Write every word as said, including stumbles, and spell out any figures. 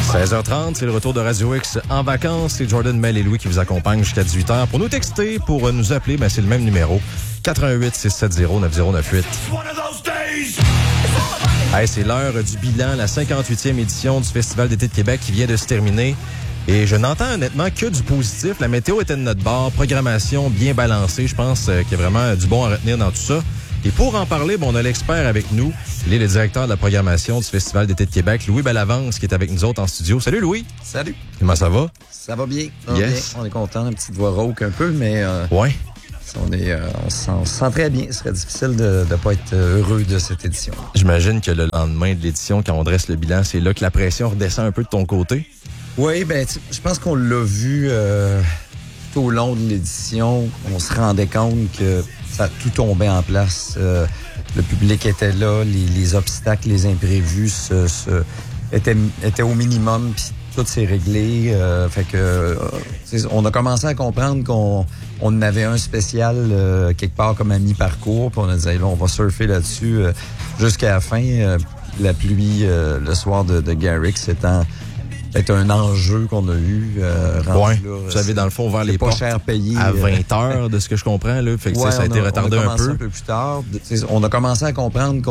seize heures trente, c'est le retour de Radio X en vacances. C'est Jordan, Mel et Louis qui vous accompagnent jusqu'à dix-huit heures. Pour nous texter, pour nous appeler, ben c'est le même numéro. quatre un huit, six sept zéro, neuf zéro neuf huit. Hey, c'est l'heure du bilan, la cinquante-huitième édition du Festival d'été de Québec qui vient de se terminer. Et je n'entends honnêtement que du positif. La météo était de notre bord, programmation bien balancée. Je pense qu'il y a vraiment du bon à retenir dans tout ça. Et pour en parler, bon, on a l'expert avec nous. Il est le directeur de la programmation du Festival d'été de Québec, Louis Bellavance, qui est avec nous autres en studio. Salut Louis! Salut! Comment ça va? Ça va bien. Ça va Yes. bien. On est content, une petite voix rauque un peu, mais euh, Ouais. on, est, euh, on, se sent, on se sent très bien. Ce serait difficile de ne pas être heureux de cette édition. J'imagine que le lendemain de l'édition, quand on dresse le bilan, c'est là que la pression redescend un peu de ton côté. Oui, ben, je pense qu'on l'a vu euh, tout au long de l'édition. On se rendait compte que ça tout tombait en place. Euh, le public était là, les, les obstacles, les imprévus se, se, étaient, étaient au minimum, puis tout s'est réglé. Euh, fait que euh, on a commencé à comprendre qu'on on en avait un spécial euh, quelque part comme à mi-parcours, puis on a dit là, on va surfer là-dessus euh, jusqu'à la fin. Euh, la pluie euh, le soir de, de Garrix étant C'est un enjeu qu'on a eu. Euh, ouais. Là, vous avez dans le fond ouvert les pas portes cher payé, à vingt heures, de ce que je comprends. Là. Fait que, ouais, ça a été a, retardé on a un peu. un peu plus tard. On a commencé à comprendre qu'on